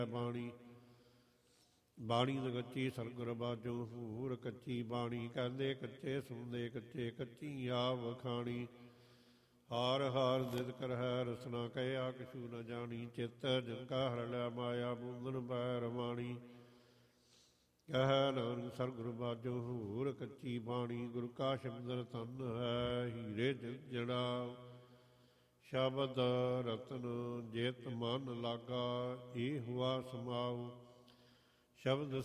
ਬਾਣੀ ਬਾਣੀ ਨ ਕੱਚੀ ਸਰਗੁਰ ਬਾਜੋ ਹੂਰ ਕੱਚੀ ਬਾਣੀ ਕਹਿੰਦੇ ਕੱਚੇ ਸੁਣਦੇ ਕੱਚੇ ਕੱਚੀ ਆਵ ਖਾਣੀ ਹਾਰ ਹਾਰ ਦਿਦ ਕਰ ਹੈ ਰਸਨਾ ਕਹਿਆ ਕਿਛੂ ਨ ਜਾਣੀ ਚਿੱਤ ਜੰਕਾ ਹਰ ਲਿਆ ਮਾਇਆ ਬੂੰਦਨ ਪੈ ਰਮਾਣੀ ਕਹਿ ਨਾਨਕ ਸਰਗੁਰ ਬਾਜੋ ਹੂਰ ਕੱਚੀ ਬਾਣੀ ਗੁਰੂ ਕਾ ਸ਼ਬਦ ਧਨ ਹੈ ਹੀਰੇ ਜੜਾ ਸ਼ਬਦ ਰਤਨ ਜੇਤ ਮਨ ਲਾਗਾ ਇਹ ਹੁਆ ਸਮਾਉ ਸ਼ਬਦ